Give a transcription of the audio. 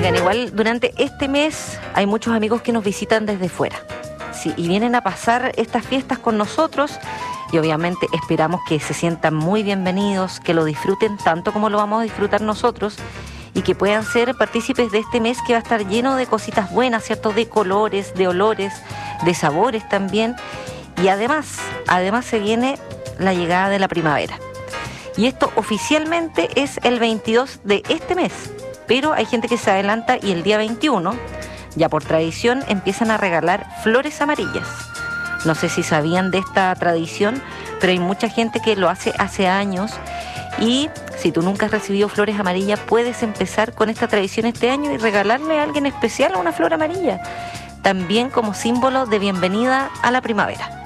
Oigan, igual durante este mes hay muchos amigos que nos visitan desde fuera, sí, y vienen a pasar estas fiestas con nosotros y obviamente esperamos que se sientan muy bienvenidos, que lo disfruten tanto como lo vamos a disfrutar nosotros y que puedan ser partícipes de este mes que va a estar lleno de cositas buenas, ¿cierto? De colores, de olores, de sabores también. Y además se viene la llegada de la primavera. Y esto oficialmente es el 22 de este mes, pero hay gente que se adelanta y el día 21, ya por tradición, empiezan a regalar flores amarillas. No sé si sabían de esta tradición, pero hay mucha gente que lo hace años. Y si tú nunca has recibido flores amarillas, puedes empezar con esta tradición este año y regalarle a alguien especial una flor amarilla, también como símbolo de bienvenida a la primavera.